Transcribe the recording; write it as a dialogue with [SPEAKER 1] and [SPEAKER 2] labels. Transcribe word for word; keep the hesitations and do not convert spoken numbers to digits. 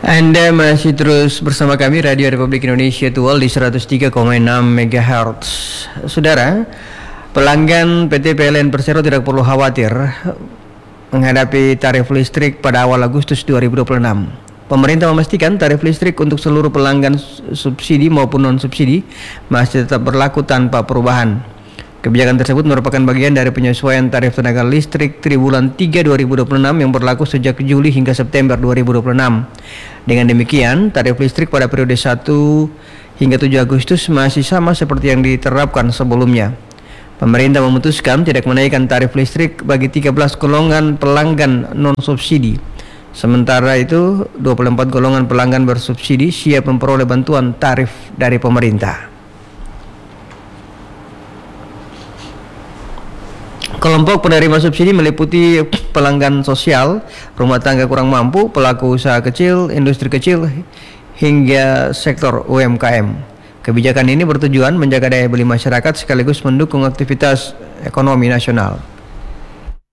[SPEAKER 1] Anda masih terus bersama kami Radio Republik Indonesia Tual di seratus tiga koma enam megahertz. Saudara, pelanggan P T P L N Persero tidak perlu khawatir menghadapi tarif listrik pada awal Agustus dua ribu dua puluh enam. Pemerintah memastikan tarif listrik untuk seluruh pelanggan subsidi maupun non-subsidi masih tetap berlaku tanpa perubahan. Kebijakan tersebut merupakan bagian dari penyesuaian tarif tenaga listrik triwulan tiga dua ribu dua puluh enam yang berlaku sejak Juli hingga September dua ribu dua puluh enam. Dengan demikian, tarif listrik pada periode satu hingga tujuh Agustus masih sama seperti yang diterapkan sebelumnya. Pemerintah memutuskan tidak menaikkan tarif listrik bagi tiga belas golongan pelanggan non-subsidi. Sementara itu, dua puluh empat golongan pelanggan bersubsidi siap memperoleh bantuan tarif dari pemerintah. Kelompok penerima subsidi meliputi pelanggan sosial, rumah tangga kurang mampu, pelaku usaha kecil, industri kecil, hingga sektor U M K M. Kebijakan ini bertujuan menjaga daya beli masyarakat sekaligus mendukung aktivitas ekonomi nasional.